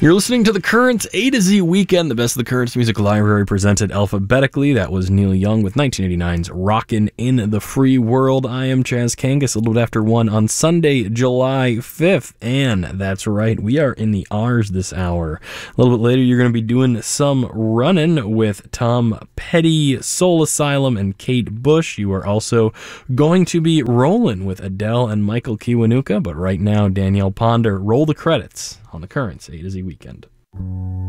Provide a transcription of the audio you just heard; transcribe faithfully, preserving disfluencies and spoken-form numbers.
You're listening to the Currents A to Z Weekend, the best of the Currents Music Library presented alphabetically. That was Neil Young with nineteen eighty-nine's Rockin' in the Free World. I am Chaz Kangas, a little bit after one on Sunday, July fifth. And that's right, we are in the R's this hour. A little bit later, you're going to be doing some running with Tom Petty, Soul Asylum, and Kate Bush. You are also going to be rolling with Adele and Michael Kiwanuka. But right now, Danielle Ponder, roll the credits on the Currents A to Z Weekend.